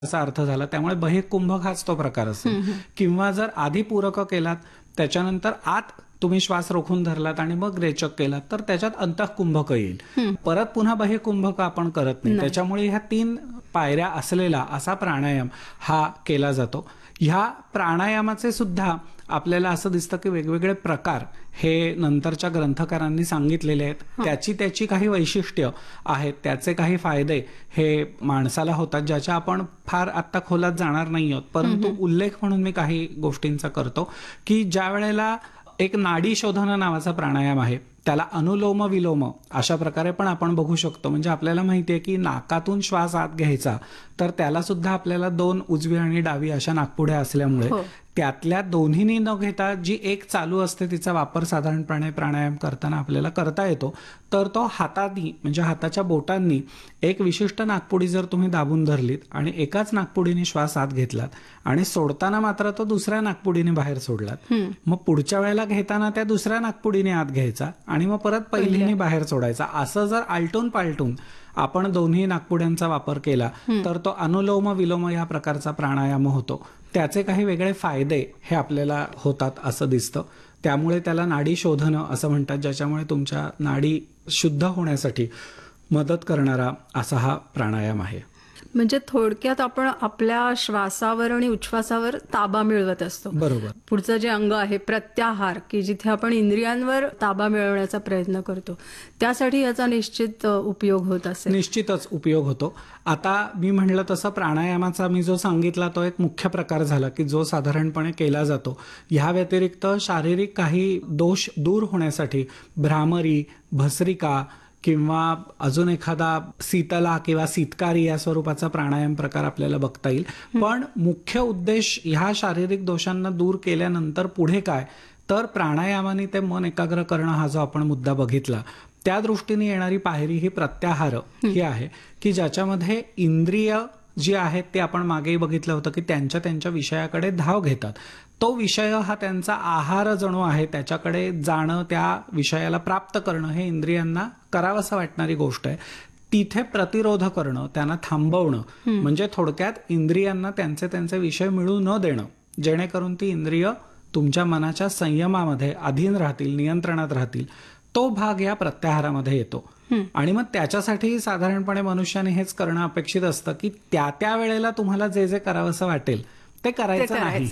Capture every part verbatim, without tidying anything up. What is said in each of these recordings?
असा अर्थ झाला. त्यामुळे बहिक कुंभक हाच तो प्रकार असेल. किंवा जर आधी पूरक केलात त्याच्यानंतर आत तुम्ही श्वास रोखून धरलात आणि मग रेचक केलात तर त्याच्यात अंतःकुंभक येईल. परत पुन्हा बहिक कुंभक आपण करत नाही. त्याच्यामुळे ह्या तीन पायऱ्या असलेला असा प्राणायाम हा केला जातो. ह्या प्राणायामाचे सुद्धा आपल्याला असं दिसतं की वेगवेगळे प्रकार हे नंतरच्या ग्रंथकारांनी सांगितलेले आहेत. त्याची त्याची काही वैशिष्ट्य आहेत, त्याचे काही फायदे हे माणसाला होतात, ज्याच्या आपण फार आत्ता खोलात जाणार नाही आहोत. परंतु उल्लेख म्हणून मी काही गोष्टींचा करतो की ज्या वेळेला एक नाडी शोधन नावाचा प्राणायाम आहे, त्याला अनुलोम विलोम अशा प्रकारे पण आपण बघू शकतो. म्हणजे आपल्याला माहिती आहे की नाकातून श्वास आत घ्यायचा तर त्याला सुद्धा आपल्याला दोन उजवी आणि डावी अशा नाकपुड्या असल्यामुळे त्यातल्या दोन्हीनी न घेता जी एक चालू असते तिचा वापर साधारणपणे प्राणायाम करताना आपल्याला करता येतो. तर तो हातानी म्हणजे हाताच्या बोटांनी एक विशिष्ट नाकपुडी जर तुम्ही दाबून धरलीत आणि एकाच नाकपुडीने श्वास आत घेतलात आणि सोडताना मात्र तो दुसऱ्या नाकपुडीने बाहेर सोडलात, मग पुढच्या वेळेला घेताना त्या दुसऱ्या नाकपुडीने आत घ्यायचा आणि मग परत पहिलीने बाहेर सोडायचा. असं जर आलटून पालटून आपण दोन्ही नाकपुड्यांचा वापर केला तर तो अनुलोम विलोम या प्रकारचा प्राणायाम होतो. त्याचे काही वेगळे फायदे हे आपल्याला होतात असं दिसतं. त्यामुळे त्याला नाडी शोधन असं म्हणतात, ज्याच्यामुळे तुमच्या नाडी शुद्ध होण्यासाठी मदत करणारा असा हा प्राणायाम आहे. म्हणजे थोडक्यात आपण आपल्या श्वासावर आणि उच्छ्वासावर ताबा मिळवत असतो. बरोबर. पुढचं जे अंग आहे प्रत्याहार, की जिथे आपण इंद्रियांवर ताबा मिळवण्याचा प्रयत्न करतो, त्यासाठी याचा निश्चित उपयोग होत असेल. निश्चितच उपयोग होतो. आता मी म्हणलं तसं प्राणायामाचा मी जो सांगितला तो एक मुख्य प्रकार झाला की जो साधारणपणे केला जातो. ह्या व्यतिरिक्त शारीरिक काही दोष दूर होण्यासाठी भ्रामरी, भस्रिका किंवा अजून एखादा शीतला किंवा शीतकारी या स्वरूपाचा प्राणायाम प्रकार आपल्याला बघता येईल. पण मुख्य उद्देश ह्या शारीरिक दोषांना दूर केल्यानंतर पुढे काय, तर प्राणायामाने ते मन एकाग्र करणं हा जो आपण मुद्दा बघितला त्या दृष्टीने येणारी पायरी ही प्रत्याहार ही आहे की ज्याच्यामध्ये इंद्रिय जी आहेत ते आपण मागेही बघितलं होतं की त्यांच्या त्यांच्या विषयाकडे धाव घेतात. तो विषय हा त्यांचा आहार जणू आहे, त्याच्याकडे जाणं, त्या विषयाला प्राप्त करणं हे इंद्रियांना करावंसं वाटणारी गोष्ट आहे. तिथे प्रतिरोध करणं, त्यांना थांबवणं, म्हणजे थोडक्यात इंद्रियांना त्यांचे त्यांचे विषय मिळू न देणं, जेणेकरून ती इंद्रिय तुमच्या मनाच्या संयमामध्ये अधीन राहतील, नियंत्रणात राहतील. तो भाग या प्रत्याहारामध्ये येतो. आणि मग त्याच्यासाठी साधारणपणे मनुष्याने हेच करणं अपेक्षित असतं की त्या त्या वेळेला तुम्हाला जे जे करावंसं वाटेल ते करायचं नाही,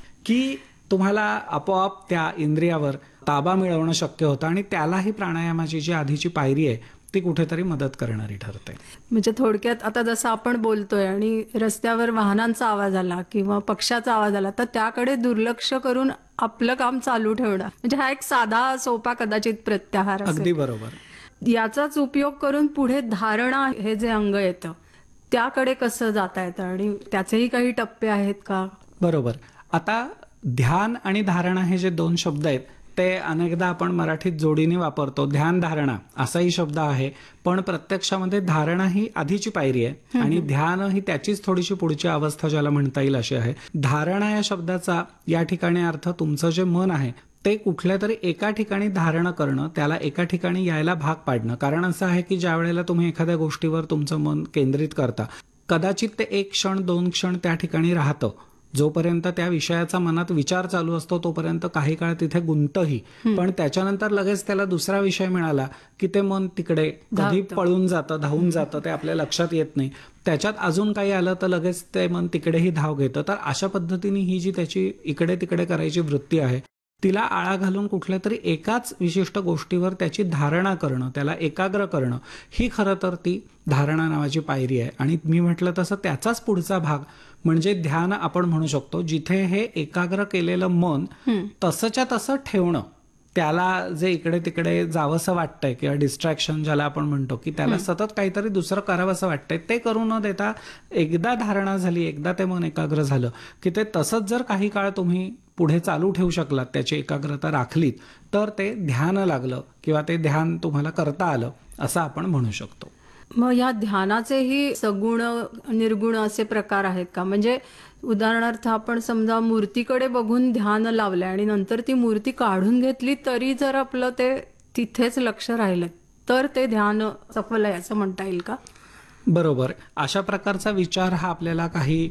की तुम्हाला आपोआप त्या इंद्रियावर ताबा मिळवणं शक्य होतं. आणि त्यालाही प्राणायामाची जी आधीची पायरी आहे ती कुठेतरी मदत करणारी ठरते. म्हणजे थोडक्यात आता जसं आपण बोलतोय आणि रस्त्यावर वाहनांचा आवाज आला किंवा पक्ष्याचा आवाज आला तर त्याकडे दुर्लक्ष करून आपलं काम चालू ठेवणं, म्हणजे हा एक साधा सोपा कदाचित प्रत्याहार असेल. अगदी बरोबर. याचाच उपयोग करून पुढे धारणा हे जे अंग येतं त्याकडे कसं जाता येतं आणि त्याचेही काही टप्पे आहेत का? बरोबर. आता ध्यान आणि धारणा हे जे दोन शब्द आहेत ते अनेकदा आपण मराठीत जोडीने वापरतो. ध्यान धारणा असाही शब्द आहे, पण प्रत्यक्षामध्ये धारणा ही आधीची पायरी आहे आणि ध्यान ही त्याचीच थोडीशी पुढची अवस्था ज्याला म्हणता येईल अशी आहे. धारणा या शब्दाचा या ठिकाणी अर्थ तुमचं जे मन आहे ते कुठल्या तरी एका ठिकाणी धारण करणं, त्याला एका ठिकाणी यायला भाग पाडणं. कारण असं आहे की ज्या वेळेला तुम्ही एखाद्या गोष्टीवर तुमचं मन केंद्रित करता, कदाचित ते एक क्षण दोन क्षण त्या ठिकाणी राहतं. जोपर्यंत त्या विषयाचा मनात विचार चालू असतो तोपर्यंत काही काळ तिथे गुंतही, पण त्याच्यानंतर लगेच त्याला दुसरा विषय मिळाला की ते मन तिकडे कधी पळून जातं, धावून जातं, ते आपल्या लक्षात येत नाही. त्याच्यात अजून काही आलं तर लगेच ते मन तिकडेही धाव घेतं. तर अशा पद्धतीने ही जी त्याची इकडे तिकडे करायची वृत्ती आहे तिला आळा घालून कुठल्या तरी एकाच विशिष्ट गोष्टीवर त्याची धारणा करणं, त्याला एकाग्र करणं, ही खरं तर ती धारणा नावाची पायरी आहे. आणि मी म्हटलं तसं त्याचाच पुढचा भाग म्हणजे ध्यान आपण म्हणू शकतो, जिथे हे एकाग्र केलेलं मन तसंच्या तसं ठेवणं, त्याला जे इकडे तिकडे जावंसं वाटतंय किंवा डिस्ट्रॅक्शन ज्याला आपण म्हणतो की त्याला सतत काहीतरी दुसरं करावंसं वाटतंय, ते करू न देता एकदा धारणा झाली, एकदा ते मन एकाग्र झालं की ते तसंच जर काही काळ तुम्ही पुढे चालू ठेवू शकलात, त्याची एकाग्रता राखलीत, तर ते ध्यान लागलं किंवा ते ध्यान तुम्हाला करता आलं असं आपण म्हणू शकतो. मग या ध्यानाचेही सगुण निर्गुण असे प्रकार आहेत का? म्हणजे उदाहरणार्थ आपण समजा मूर्तीकडे बघून ध्यान लावलंय आणि नंतर ती मूर्ती काढून घेतली तरी जर आपलं ते तिथेच लक्ष राहिलं तर ते ध्यान सफल आहे असं म्हणता येईल का? बरोबर. अशा प्रकारचा विचार हा आपल्याला काही